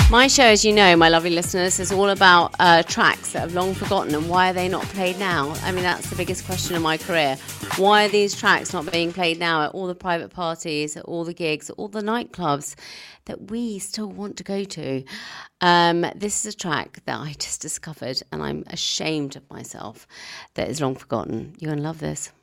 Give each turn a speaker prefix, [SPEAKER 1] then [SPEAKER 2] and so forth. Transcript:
[SPEAKER 1] My show, as you know, my lovely listeners, is all about tracks that have long forgotten and why are they not played now? I mean, that's the biggest question in my career. Why are these tracks not being played now at all the private parties, at all the gigs, at all the nightclubs that we still want to go to? This is a track that I just discovered and I'm ashamed of myself that is long forgotten. You're going to love this.